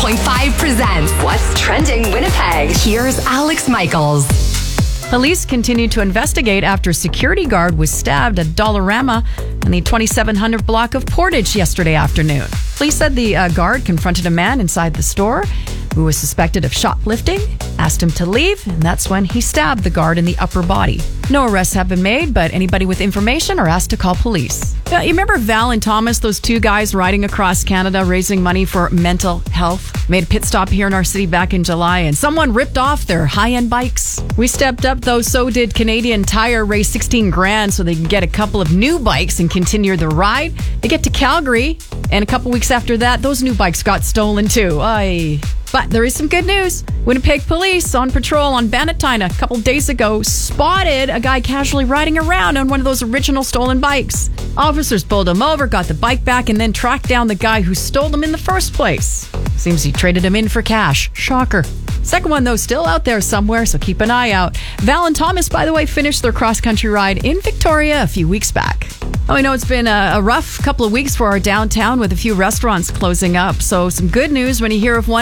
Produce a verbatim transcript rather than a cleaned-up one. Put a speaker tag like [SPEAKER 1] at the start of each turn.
[SPEAKER 1] point five presents What's Trending Winnipeg. Here's Alex Michaels.
[SPEAKER 2] Police continue to investigate after a security guard was stabbed at Dollarama in the twenty-seven hundred block of Portage yesterday afternoon. Police said the uh, guard confronted a man inside the store who was suspected of shoplifting, asked him to leave, and that's when he stabbed the guard in the upper body. No arrests have been made, but anybody with information are asked to call police. Uh, you remember Val and Thomas, those two guys riding across Canada raising money for mental health? Made a pit stop here in our city back in July, and someone ripped off their high-end bikes. We stepped up, though, so did Canadian Tire, raised sixteen grand so they can get a couple of new bikes and continue the ride. They get to Calgary, and a couple weeks after that, those new bikes got stolen too. Aye. But there is some good news. Winnipeg police on patrol on Bannatyne a couple days ago spotted a guy casually riding around on one of those original stolen bikes. Officers pulled him over, got the bike back, and then tracked down the guy who stole them in the first place. Seems he traded him in for cash. Shocker. Second one, though, still out there somewhere, so keep an eye out. Val and Thomas, by the way, finished their cross-country ride in Victoria a few weeks back. Oh, I know it's been a, a rough couple of weeks for our downtown with a few restaurants closing up. So some good news when you hear of one